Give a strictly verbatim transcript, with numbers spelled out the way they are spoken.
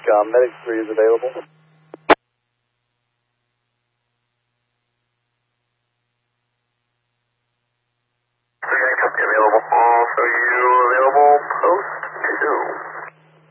uh, Medic three is available. three nine copy available. Also you available post two.